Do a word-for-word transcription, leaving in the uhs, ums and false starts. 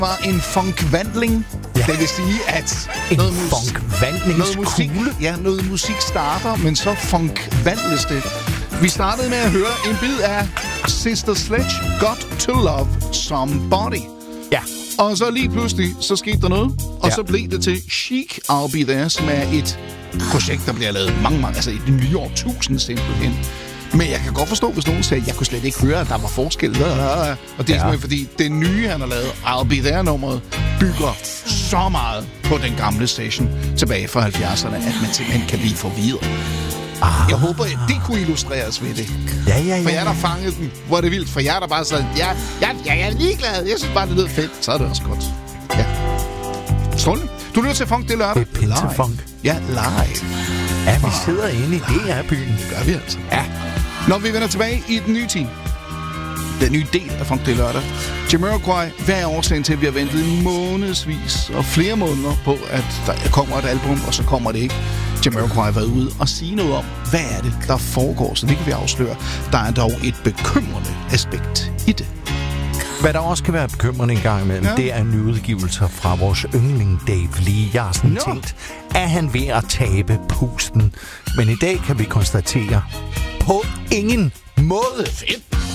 var en funkvandling. Ja. Det vil sige, at en noget, mus- noget musik, ja, noget musik starter, men så funkvandles det. Vi startede med at høre en bid af Sister Sledge, Got to Love Somebody. Ja. Og så lige pludselig, så skete der noget, og ja. så blev det til Chic, I'll Be There, som er et projekt, der bliver lavet mange, mange, altså i det nye årtusind simpelthen. Men jeg kan godt forstå, hvis nogen sagde, at jeg kunne slet ikke høre, at der var forskel. Og det er ja. simpelthen, fordi det nye, han har lavet, I'll Be There-nummeret, bygger så meget på den gamle station tilbage fra halvfjerdserne, at man simpelthen kan blive forvirret. Ah. Jeg håber, at det kunne illustreres ved det. Ja, ja, ja. For jer, der fangede den, hvor er det vildt. For jer, der bare sagde, ja, ja, ja, jeg er ligeglad. Jeg synes bare, det lød fedt. Så er det også godt. Ja. Strålende. Du lytter til Funk, det lørdag. Det er Pintefunk. Ja, live. Ja, vi sidder inde i D R-byen. Det gør vi altså. Ja. Når vi vender tilbage i den nye team. Den nye del af Funk, det lørdag. Jamiroquai, hvad er årsagen til, at vi har ventet månedsvis og flere måneder på, at der kommer et album, og så kommer det ikke. Jamiroquai har været ude og sige noget om, hvad er det, der foregår, så det kan vi afsløre. Der er dog et bekymrende aspekt i det. Hvad der også kan være bekymrende en gang imellem, ja. det er nyudgivelser fra vores yndling Dave Lee. Jeg har sådan no. tænkt, er han ved at tabe pusten? Men i dag kan vi konstatere, på ingen måde. Fedt.